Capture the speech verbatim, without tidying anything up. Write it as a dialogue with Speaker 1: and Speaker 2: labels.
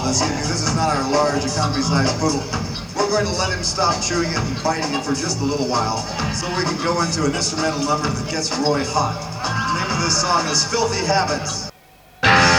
Speaker 1: this evening. This is not our large economy-sized poodle. We're going to let him stop chewing it and biting it for just a little while so we can go into an instrumental number that gets Roy hot. The name of this song is Filthy Habits.